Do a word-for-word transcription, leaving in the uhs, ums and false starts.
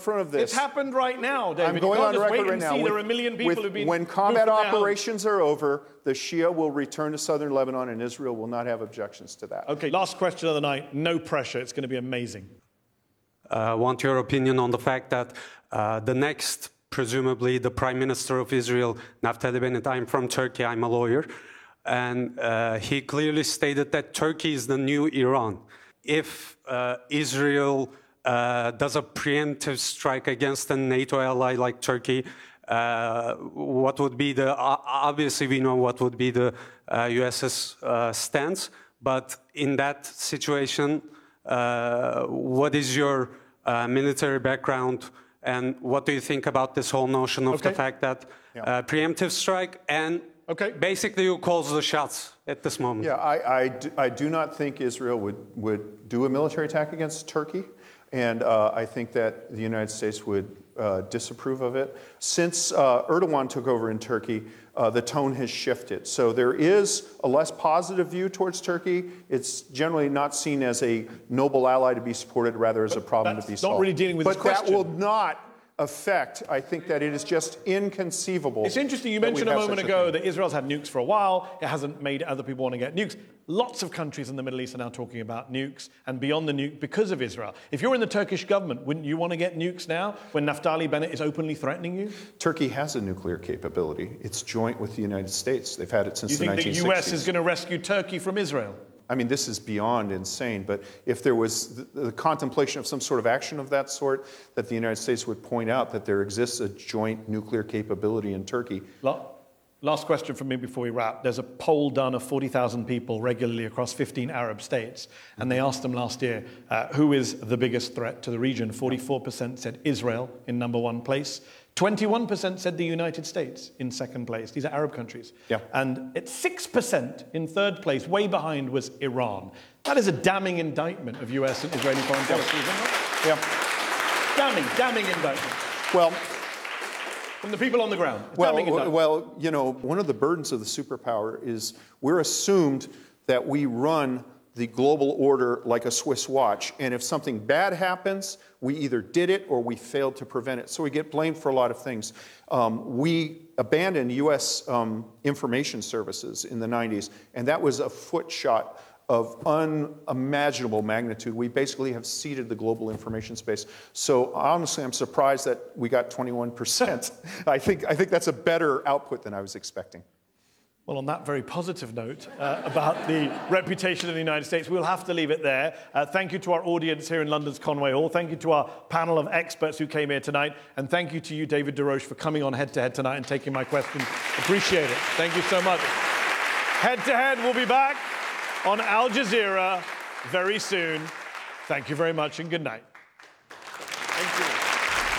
front of this. It's happened right now, David. I'm going you on can't just record wait right and now. see With, there are a million people with, who've been when combat moved from their operations homes. are over, the Shia will return to southern Lebanon, and Israel will not have objections to that. Okay, last question of the night. No pressure. It's going to be amazing. I uh, want your opinion on the fact that uh, the next, presumably, the Prime Minister of Israel, Naftali Bennett, I'm from Turkey, I'm a lawyer, and uh, he clearly stated that Turkey is the new Iran. If uh, Israel uh, does a preemptive strike against a NATO ally like Turkey, uh, what would be the, uh, obviously we know what would be the uh, US's uh, stance, but in that situation, Uh, what is your uh, military background, and what do you think about this whole notion of okay. the fact that yeah. uh, preemptive strike and okay. basically who calls the shots at this moment? Yeah, I, I, do, I do not think Israel would, would do a military attack against Turkey, and uh, I think that the United States would uh, disapprove of it. Since uh, Erdogan took over in Turkey, Uh, the tone has shifted. So there is a less positive view towards Turkey. It's generally not seen as a noble ally to be supported, rather as but a problem to be solved. Not really dealing with but this question. But that will not affect, I think that it is just inconceivable. It's interesting, you mentioned a moment ago that Israel's had nukes for a while. It hasn't made other people want to get nukes. Lots of countries in the Middle East are now talking about nukes and beyond the nuke because of Israel. If you're in the Turkish government, wouldn't you want to get nukes now when Naftali Bennett is openly threatening you? Turkey has a nuclear capability. It's joint with the United States. They've had it since the nineteen sixties. You think the U S is going to rescue Turkey from Israel? I mean, this is beyond insane, but if there was the, the contemplation of some sort of action of that sort, that the United States would point out that there exists a joint nuclear capability in Turkey. Last question from me before we wrap. There's a poll done of forty thousand people regularly across fifteen Arab states, and they asked them last year, uh, who is the biggest threat to the region? forty-four percent said Israel in number one place. twenty-one percent said the United States in second place. These are Arab countries. Yeah. And at six percent in third place, way behind, was Iran. That is a damning indictment of U S and Israeli foreign policy, isn't it? Yeah. Damning, damning indictment. Well, from the people on the ground. Well, well, you know, one of the burdens of the superpower is we're assumed that we run the global order like a Swiss watch, and if something bad happens, we either did it or we failed to prevent it. So we get blamed for a lot of things. Um, we abandoned U S um, information services in the nineties, and that was a foot shot of unimaginable magnitude. We basically have ceded the global information space. So honestly, I'm surprised that we got twenty-one percent. I think, I think that's a better output than I was expecting. Well, on that very positive note uh, about the reputation of the United States, we'll have to leave it there. Uh, thank you to our audience here in London's Conway Hall. Thank you to our panel of experts who came here tonight. And thank you to you, David DesRoches, for coming on Head to Head tonight and taking my questions. Appreciate it. Thank you so much. Head to Head will be back on Al Jazeera very soon. Thank you very much and good night. Thank you.